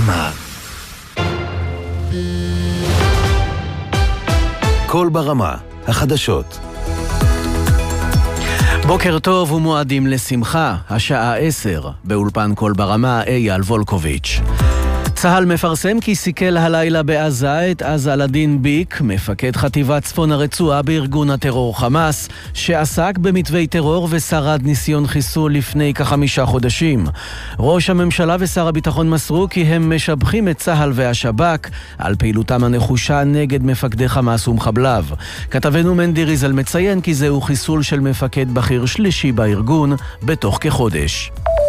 ברמה. קול ברמה, החדשות. בוקר טוב ומועדים לשמחה, השעה 10, באולפן קול ברמה, אייל וולקוביץ'. צהל מפרסם כי סיכל הלילה בעזה את עז אלדין ביק, מפקד חטיבת צפון הרצועה בארגון הטרור חמאס, שעסק במתווי טרור ושרד ניסיון חיסול לפני כ5 חודשים. ראש הממשלה ושר הביטחון מסרו כי הם משבחים את צהל והשב"כ על פעילותם הנחושה נגד מפקדי חמאס ומחבליו. כתבנו מנדי ריזל מציין כי זהו חיסול של מפקד בכיר שלישי בארגון בתוך כחודש.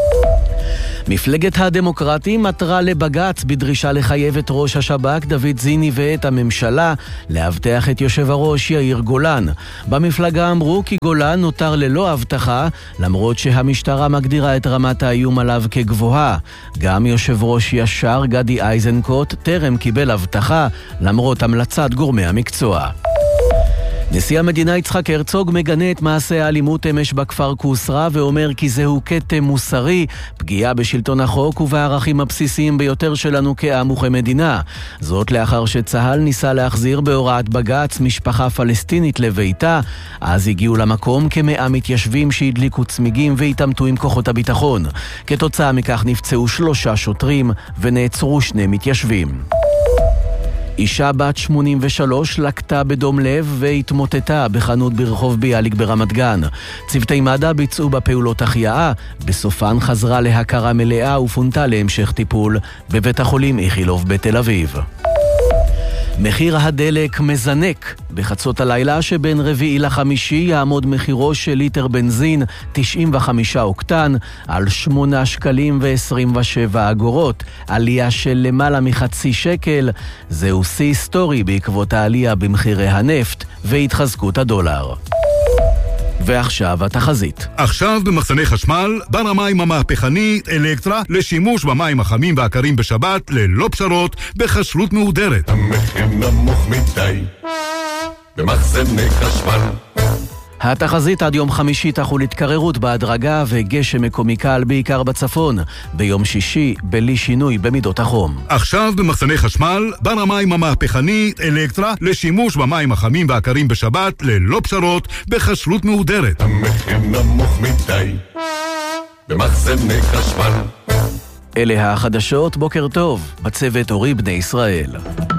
מפלגת הדמוקרטים עתרה לבג"ץ בדרישה לחייב את ראש השב"כ דוד זיני ואת הממשלה להבטח את יושב הראש יאיר גולן. במפלגה אמרו כי גולן נותר ללא הבטחה, למרות שהמשטרה מגדירה את רמת האיום עליו כגבוהה. גם יושב ראש ישר גדי איזנקוט טרם קיבל הבטחה, למרות המלצת גורמי המקצוע. נשיא המדינה יצחק הרצוג מגנה את מעשה האלימות אמש בכפר קוסרה ואומר כי זהו כתם מוסרי, פגיעה בשלטון החוק ובערכים הבסיסיים ביותר שלנו כעם וכמדינה. זאת לאחר שצהל ניסה להחזיר בהוראת בג"ץ משפחה פלסטינית לביתה, אז הגיעו למקום כ100 מתיישבים שהדליקו צמיגים והתעמתו עם כוחות הביטחון. כתוצאה מכך נפצעו 3 שוטרים ונעצרו 2 מתיישבים. אישה בת 83 לקטה בדום לב והתמוטטה בחנות ברחוב ביאליק ברמת גן. צוותי מד"א ביצעו בפעולות החייאה, בסופן חזרה להכרה מלאה ופונתה להמשך טיפול בבית החולים איכילוב בתל אביב. מחיר הדלק מזנק. בחצות הלילה שבין 4 ל-5 יעמוד מחירו של ליטר בנזין 95 אוקטן על 8 שקלים ו27 אגורות, עלייה של למעלה מחצי שקל. זהו שיא היסטורי בעקבות העלייה במחירי הנפט והתחזקות הדולר. ועכשיו התחזית. עכשיו במחסני חשמל, בר המים המהפכני אלקטרה לשימוש במים החמים והקרים בשבת ללא פשרות בכשרות מהודרת. המחיר נמוך מדי במחסני חשמל. התחזית עד יום חמישי תחול התקררות בהדרגה וגשם מקומי קל בעיקר בצפון. ביום שישי בלי שינוי במידות החום. עכשיו במחסני חשמל, בר המים המהפכני אלקטרה לשימוש במים החמים והקרים בשבת ללא פשרות בכשרות מהודרת. המחיר נמוך מדי במחסני חשמל. אלה החדשות, בוקר טוב. בצוות אורי בני ישראל.